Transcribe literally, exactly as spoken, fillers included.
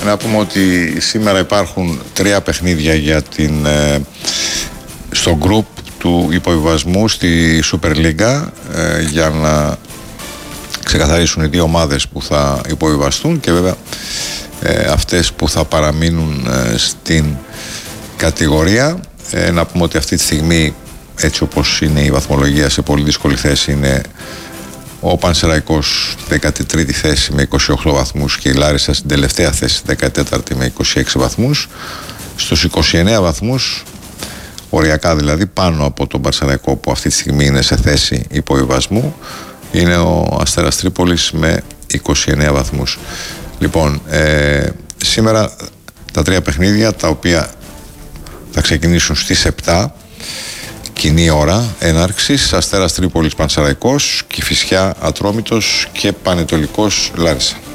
Να πούμε ότι σήμερα υπάρχουν τρία παιχνίδια για την, ε, στο γκρουπ του υποβιβασμού στη Super League ε, για να ξεκαθαρίσουν οι δύο ομάδες που θα υποβιβαστούν και βέβαια ε, αυτές που θα παραμείνουν ε, στην κατηγορία. Ε, να πούμε ότι αυτή τη στιγμή, έτσι όπως είναι η βαθμολογία, σε πολύ δύσκολη θέση είναι ο Πανσεραϊκός στη δέκατη τρίτη θέση με είκοσι οκτώ βαθμούς και η Λάρισα στην τελευταία θέση, δέκατη τέταρτη με είκοσι έξι βαθμούς. Στους είκοσι εννέα βαθμούς, οριακά δηλαδή, πάνω από τον Πανσεραϊκό που αυτή τη στιγμή είναι σε θέση υποβιβασμού, είναι ο Αστέρας Τρίπολης με είκοσι εννέα βαθμούς. Λοιπόν, ε, σήμερα τα τρία παιχνίδια τα οποία θα ξεκινήσουν στις επτά κοινή ώρα έναρξης: Αστέρας Τρίπολης Πανσεραϊκός, Κηφισιά Ατρόμητος και Πανετολικός Λάρισα.